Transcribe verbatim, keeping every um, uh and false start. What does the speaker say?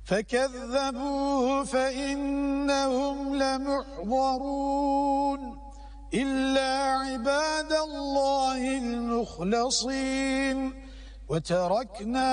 فكذبوه فإنهم لمحضرون إلا عباد الله المخلصين. وتركنا